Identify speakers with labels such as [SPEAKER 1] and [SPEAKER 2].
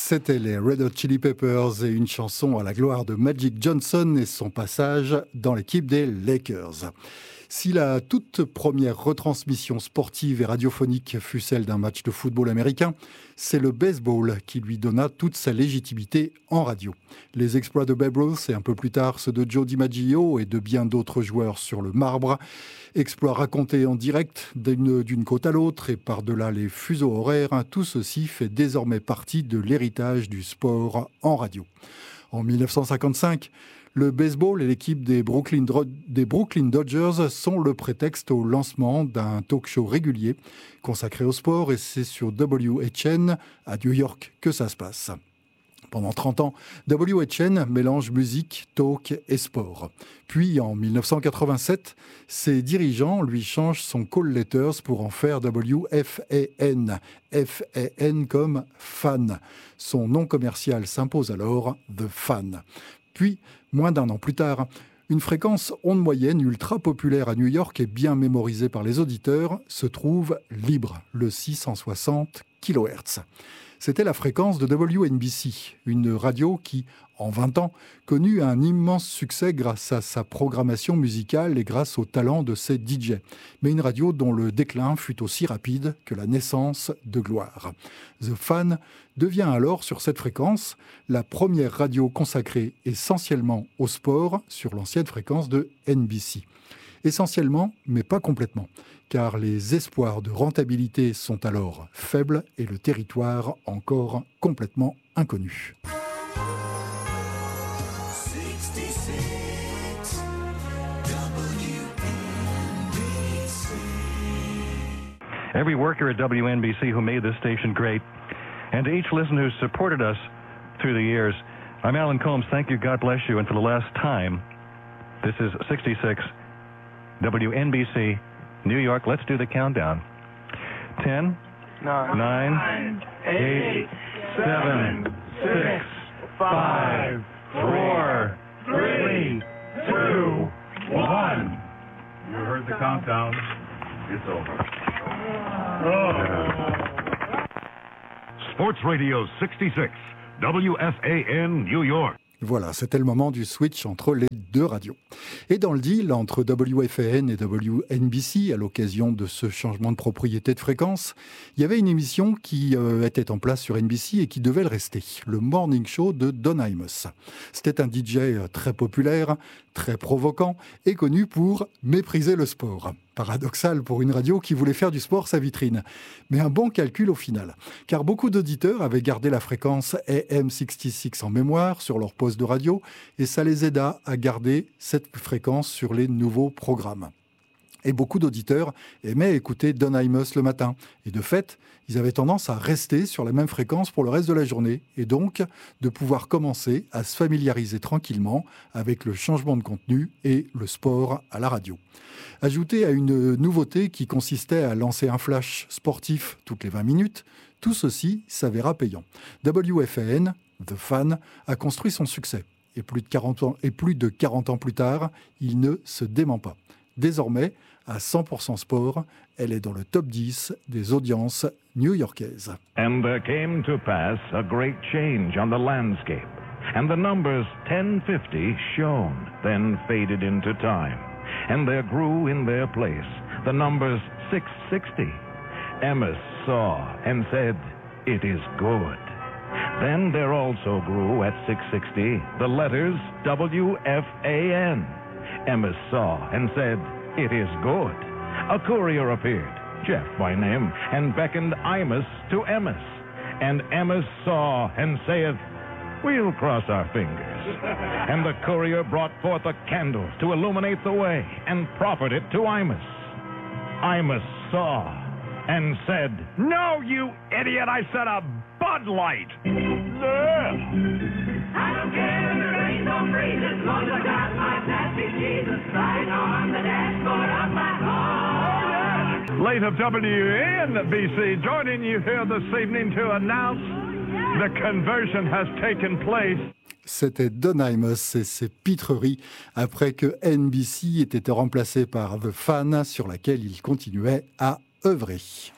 [SPEAKER 1] C'était les Red Hot Chili Peppers et une chanson à la gloire de Magic Johnson et son passage dans l'équipe des Lakers. Si la toute première retransmission sportive et radiophonique fut celle d'un match de football américain, c'est le baseball qui lui donna toute sa légitimité en radio. Les exploits de Babe Ruth et un peu plus tard ceux de Joe DiMaggio et de bien d'autres joueurs sur le marbre, exploits racontés en direct d'une côte à l'autre et par-delà les fuseaux horaires, tout ceci fait désormais partie de l'héritage du sport en radio. En 1955, le baseball et l'équipe des Brooklyn Dodgers sont le prétexte au lancement d'un talk-show régulier consacré au sport et c'est sur WHN à New York que ça se passe. Pendant 30 ans, WHN mélange musique, talk et sport. Puis, en 1987, ses dirigeants lui changent son call letters pour en faire WFAN. FAN comme fan. Son nom commercial s'impose alors, The Fan. Puis, moins d'un an plus tard, une fréquence onde moyenne ultra populaire à New York et bien mémorisée par les auditeurs se trouve libre, le 660 kHz. C'était la fréquence de WNBC, une radio qui, en 20 ans, connut un immense succès grâce à sa programmation musicale et grâce au talent de ses DJ. Mais une radio dont le déclin fut aussi rapide que la naissance de gloire. The Fan devient alors, sur cette fréquence, la première radio consacrée essentiellement au sport sur l'ancienne fréquence de NBC. Essentiellement, mais pas complètement, car les espoirs de rentabilité sont alors faibles et le territoire encore complètement inconnu.
[SPEAKER 2] Every worker at WNBC who made this station great, and to each listener who supported us through the years, I'm Alan Combs. Thank you, God bless you, and for the last time, this is 66 WNBC, New York. Let's do the countdown. 10, 9, 8, 7, 6, 5, 4, 3, 2, 1.
[SPEAKER 3] You heard the countdown. It's over. Sports Radio 66, WFAN, New York.
[SPEAKER 1] Voilà, c'était le moment du switch entre les deux radios. Et dans le deal entre WFAN et WNBC, à l'occasion de ce changement de propriété de fréquence, il y avait une émission qui était en place sur NBC et qui devait le rester, le Morning Show de Don Imus. C'était un DJ très populaire, très provoquant et connu pour mépriser le sport. Paradoxal pour une radio qui voulait faire du sport sa vitrine. Mais un bon calcul au final. Car beaucoup d'auditeurs avaient gardé la fréquence AM66 en mémoire sur leur poste de radio et ça les aida à garder cette fréquence sur les nouveaux programmes. Et beaucoup d'auditeurs aimaient écouter Don Imus le matin. Et de fait, ils avaient tendance à rester sur la même fréquence pour le reste de la journée. Et donc, de pouvoir commencer à se familiariser tranquillement avec le changement de contenu et le sport à la radio. Ajouté à une nouveauté qui consistait à lancer un flash sportif toutes les 20 minutes, tout ceci s'avéra payant. WFAN, The Fan, a construit son succès. Et plus de 40 ans plus tard, il ne se dément pas. Désormais, à 100% sport, elle est dans le top 10 des audiences new-yorkaises.
[SPEAKER 4] And there came to pass a great change on the landscape, and the numbers 1050 shone, then faded into time, and there grew in their place the numbers 660. Emmis saw and said, "It is good." Then there also grew at 660 the letters WFAN. Emmis saw and said, "It is good." A courier appeared, Jeff by name, and beckoned Imus to Emmis. And Emmis saw and saith, "We'll cross our fingers." And the courier brought forth a candle to illuminate the way, and proffered it to Imus. Imus saw and said, "No, you idiot, I said a Bud Light."
[SPEAKER 5] I don't care if the rain don't freeze as long as I got my nasty Jesus right on the dashboard of my car.
[SPEAKER 3] Late of WNBC joining you here this evening to announce the conversion has taken place.
[SPEAKER 1] C'était Don Imus et ses pitreries après que NBC ait été remplacé par The Fan sur laquelle il continuait à œuvrer.